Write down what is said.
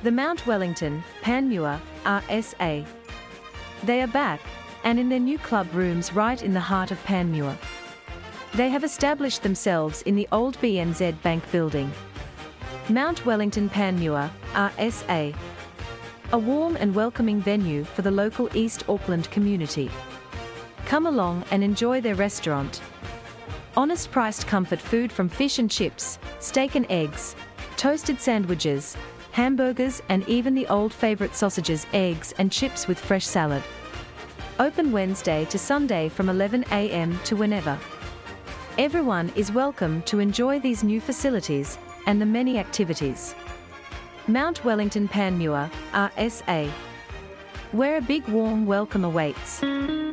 The Mount Wellington, Panmure, RSA. They are back, and in their new club rooms right in the heart of Panmure. They have established themselves in the old BNZ Bank building. Mount Wellington Panmure, RSA. A warm and welcoming venue for the local East Auckland community. Come along and enjoy their restaurant. Honest priced comfort food from fish and chips, steak and eggs, toasted sandwiches, hamburgers and even the old favourite sausages, eggs and chips with fresh salad. Open Wednesday to Sunday from 11 a.m. to whenever. Everyone is welcome to enjoy these new facilities and the many activities. Mount Wellington Panmure, RSA. Where a big warm welcome awaits.